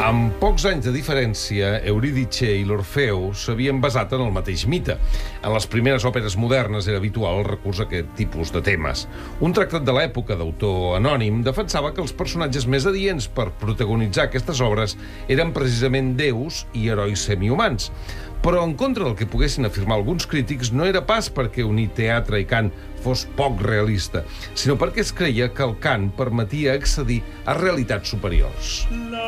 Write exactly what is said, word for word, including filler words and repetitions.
Amb pocs anys de diferència, Eurídice i l'Orfeu s'havien basat en el mateix mite. En les primeres òperes modernes era habitual el recurs a aquest tipus de temes. Un tractat de l'època d'autor anònim defensava que els personatges més adients per protagonitzar aquestes obres eren precisament déus i herois semihumans. Però, en contra del que poguessin afirmar alguns crítics, no era pas perquè unir teatre i cant fos poc realista, sinó perquè es creia que el cant permetia accedir a realitats superiors.